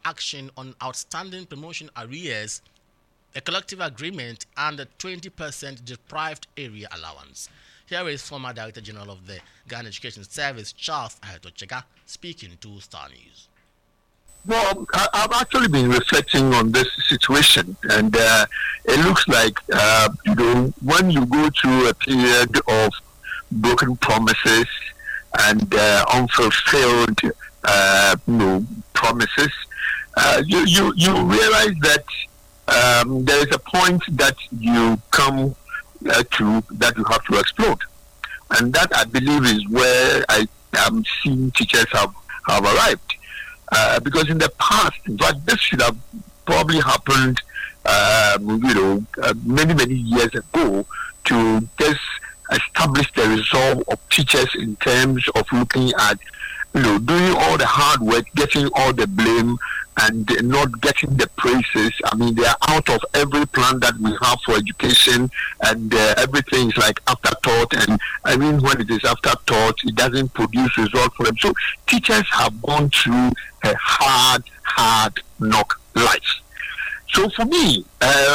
action on outstanding promotion arrears, a collective agreement, and a 20% deprived area allowance. Here is former Director General of the Ghana Education Service, Charles Ahetochega, speaking to Star News. Well, I've actually been reflecting on this situation, and it looks like, when you go through a period of broken promises and unfulfilled, promises, you realize that there is a point that you come to that you have to explode, and that I believe is where I am seeing teachers have arrived. Because in the past, in fact, this should have probably happened, many years ago, to just establish the resolve of teachers in terms of looking at, doing all the hard work, getting all the blame, and not getting the praises. I mean, they are out of every plan that we have for education, and everything is like afterthought. And I mean, when it is afterthought, it doesn't produce results for them. So teachers have gone through a hard knock life. So for me,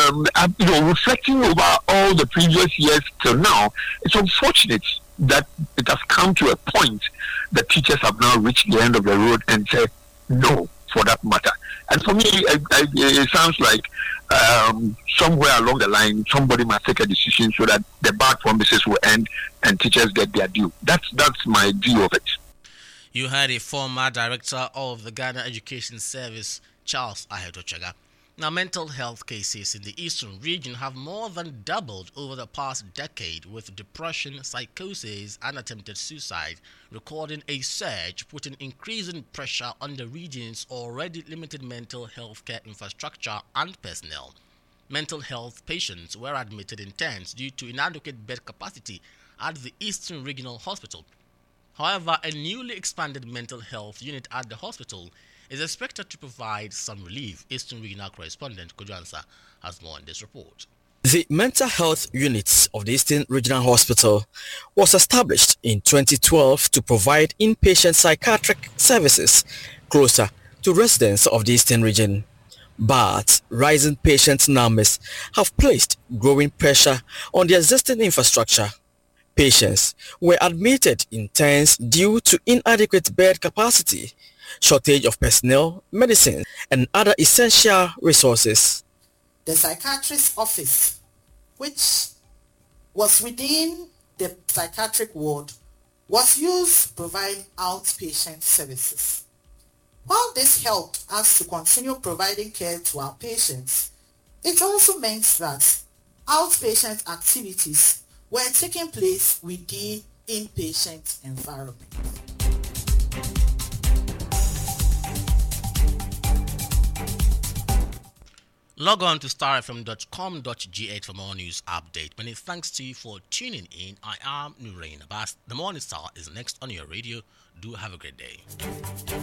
reflecting over all the previous years till now, it's unfortunate that it has come to a point that teachers have now reached the end of the road and said no, for that matter. And for me, it sounds like somewhere along the line, somebody must take a decision so that the bad promises will end and teachers get their due. That's my view of it. You heard a former director of the Ghana Education Service, Charles Ahetochega. Now, mental health cases in the eastern region have more than doubled over the past decade, with depression, psychosis, and attempted suicide recording a surge, putting increasing pressure on the region's already limited mental health care infrastructure and personnel. Mental health patients were admitted in tents due to inadequate bed capacity at the Eastern Regional Hospital. However, a newly expanded mental health unit at the hospital is expected to provide some relief. Eastern Regional correspondent Kojansa has more on this report. The mental health unit of the Eastern Regional Hospital was established in 2012 to provide inpatient psychiatric services closer to residents of the Eastern region. But rising patient numbers have placed growing pressure on the existing infrastructure. Patients were admitted in tents due to inadequate bed capacity, shortage of personnel, medicine, and other essential resources. The psychiatrist's office, which was within the psychiatric ward, was used to provide outpatient services. While this helped us to continue providing care to our patients, it also meant that outpatient activities were taking place within inpatient environment. Log on to starfm.com.gh for more news update. Many thanks to you for tuning in. I am Nurain Abbas. The Morning Star is next on your radio. Do have a great day.